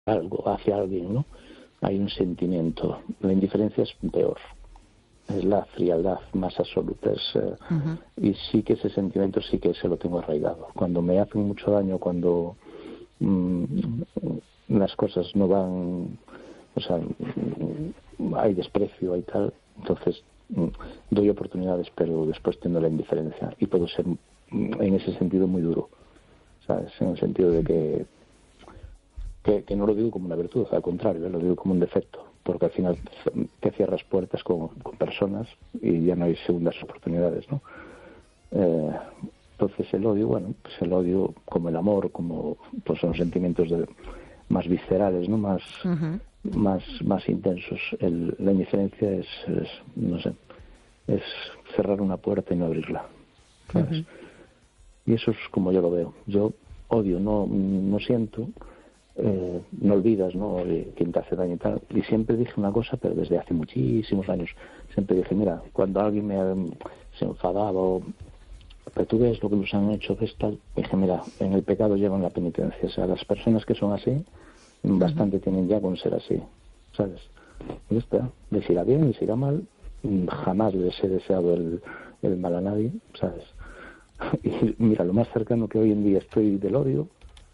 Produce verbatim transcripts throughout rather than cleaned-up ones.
algo hacia alguien, ¿no? Hay un sentimiento. La indiferencia es peor. Es la frialdad más absoluta. Es, eh, uh-huh. Y sí que ese sentimiento sí que se lo tengo arraigado. Cuando me hacen mucho daño, cuando mmm, las cosas no van, o sea, hay desprecio, hay tal, entonces mmm, doy oportunidades, pero después tengo la indiferencia y puedo ser en ese sentido muy duro, ¿sabes? En el sentido de que que, que no lo digo como una virtud, al contrario, ¿eh? Lo digo como un defecto, porque al final te cierras puertas con, con personas y ya no hay segundas oportunidades, ¿no? Eh, entonces el odio, bueno, pues el odio como el amor, como pues son sentimientos de, más viscerales, ¿no? Más, uh-huh. más, más intensos. El, la indiferencia es, es, no sé, es cerrar una puerta y no abrirla, ¿sabes? Uh-huh. Y eso es como yo lo veo. Yo odio, no, no siento, eh, no olvidas, ¿no? Eh, quien te hace daño y tal. Y siempre dije una cosa, pero desde hace muchísimos años, siempre dije, mira, cuando alguien me se enfadaba o pero tú ves lo que nos han hecho, ves tal, dije, mira, en el pecado llevan la penitencia. O sea, las personas que son así, bastante uh-huh. tienen ya con ser así, ¿sabes? Y está, les irá bien, les irá mal, jamás les he deseado el, el mal a nadie, ¿sabes? Y mira, lo más cercano que hoy en día estoy del odio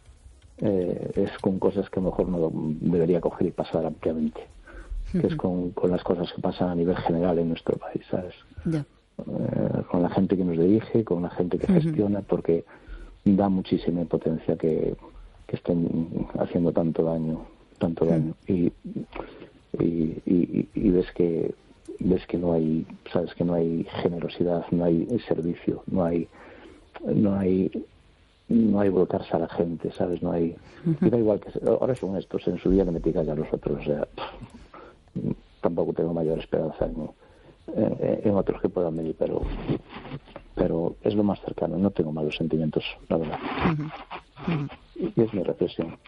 eh, es con cosas que a lo mejor no debería coger y pasar ampliamente, uh-huh. que es con, con las cosas que pasan a nivel general en nuestro país, ¿sabes? Yeah. Eh, con la gente que nos dirige, con la gente que uh-huh. gestiona, porque da muchísima impotencia que, que estén haciendo tanto daño, tanto uh-huh. daño, y, y, y, y ves que ves que no hay, sabes que no hay generosidad, no hay servicio, no hay, no hay, no hay volcarse a la gente, sabes, no hay, uh-huh. y da igual que ahora son estos, en su día que me pican ya los otros, o sea, tampoco tengo mayor esperanza en en otros que puedan venir, pero pero es lo más cercano, no tengo malos sentimientos, la verdad. Uh-huh. Uh-huh. Y es mi reflexión.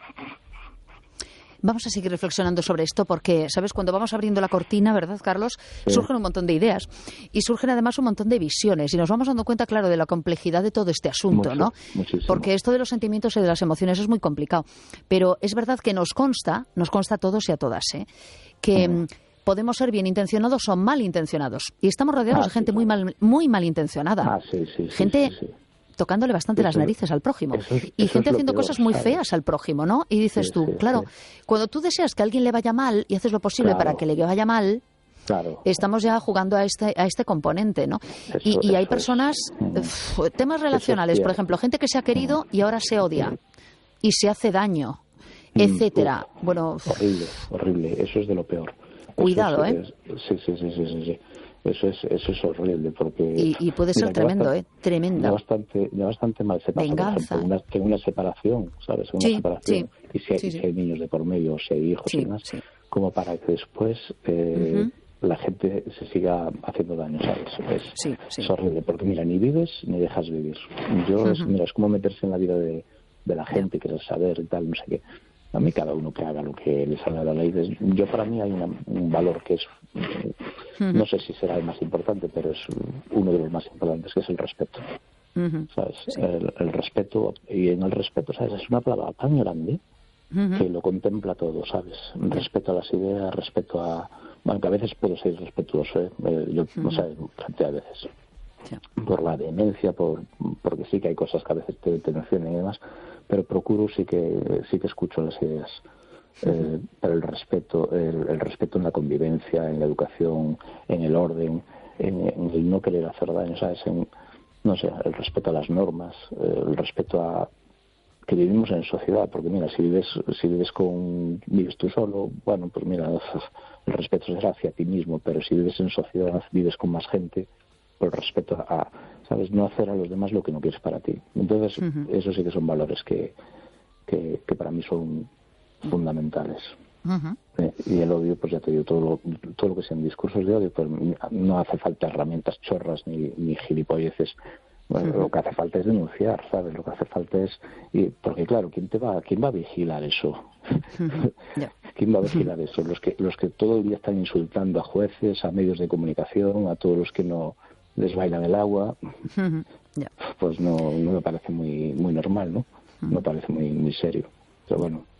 Vamos a seguir reflexionando sobre esto porque, ¿sabes? Cuando vamos abriendo la cortina, ¿verdad, Carlos? Sí. Surgen un montón de ideas y surgen además un montón de visiones y nos vamos dando cuenta, claro, de la complejidad de todo este asunto, Mucho, ¿no? Muchísimo. Porque esto de los sentimientos y de las emociones es muy complicado. Pero es verdad que nos consta, nos consta a todos y a todas, ¿eh? Que uh-huh. podemos ser bien intencionados o mal intencionados. Y estamos rodeados ah, de gente sí, muy mal muy malintencionada. Ah, sí, sí, sí, gente sí, sí, sí. tocándole bastante eso, las narices al prójimo. Eso es, y eso gente es haciendo peor, cosas muy ¿sabes? feas al prójimo, ¿no? Y dices sí, tú, sí, claro, sí. cuando tú deseas que a alguien le vaya mal y haces lo posible claro. para que le vaya mal, claro. estamos ya jugando a este a este componente, ¿no? Eso, y, y hay eso personas, es. uf, temas relacionales, por ejemplo, gente que se ha querido y ahora se odia y se hace daño, etcétera. Uf, bueno, horrible, horrible. Eso es de lo peor. Cuidado, es, ¿eh? Es, sí, sí, sí, sí, sí, sí. Eso es, eso es horrible porque... Y, y puede ser mira, tremendo, bastante, ¿eh? Tremendo. Ya bastante, ya bastante mal se pasa, Venganza. por ejemplo, una, tengo una separación, ¿sabes? Una sí, separación. Sí, y si hay, sí, sí. si hay niños de por medio, si hay hijos sí, y demás, sí. como para que después eh, uh-huh. la gente se siga haciendo daño, ¿sabes? Es, sí, sí. es horrible, porque mira, ni vives ni dejas vivir. Yo, uh-huh. es, mira, es como meterse en la vida de, de la gente, yeah. querer saber y tal, no sé qué. A mí cada uno que haga lo que le salga de la ley. Yo para mí hay una, un valor que es, uh-huh. no sé si será el más importante, pero es uno de los más importantes, que es el respeto. Uh-huh. ¿Sabes? Sí. El, el respeto, y en el respeto, ¿sabes? Es una palabra tan grande uh-huh. que lo contempla todo, ¿sabes? Respeto a las ideas, respeto a... Bueno, que a veces puedo ser respetuoso, ¿eh? Yo, uh-huh. no sé, frente a veces. Sí. Por la demencia, por porque sí que hay cosas que a veces te, te mencionan y demás, pero procuro sí que sí que escucho las ideas. Uh-huh. Eh, pero el respeto, el, el respeto en la convivencia, en la educación, en el orden, en, en el no querer hacer daño, ¿sabes? En, no sé, el respeto a las normas, eh, el respeto a que vivimos en sociedad, porque mira, si vives si vives con vives tú solo, bueno, pues mira, el respeto será hacia ti mismo, pero si vives en sociedad, vives con más gente, por respeto a, ¿sabes? No hacer a los demás lo que no quieres para ti. Entonces, uh-huh. eso sí que son valores que, que, que para mí son fundamentales. Uh-huh. Eh, y el odio, pues ya te digo, todo lo, todo lo que sean discursos de odio, pues no hace falta herramientas chorras ni, ni gilipolleces. Bueno, uh-huh. Lo que hace falta es denunciar, ¿sabes? Lo que hace falta es... Y, porque claro, ¿quién te va quién va a vigilar eso? Uh-huh. Yeah. ¿Quién va a vigilar eso? Los que, los que todo el día están insultando a jueces, a medios de comunicación, a todos los que no... les bailan el agua, uh-huh. yeah. pues no, no me parece muy muy normal, ¿no? Uh-huh. No parece muy muy serio. Pero bueno,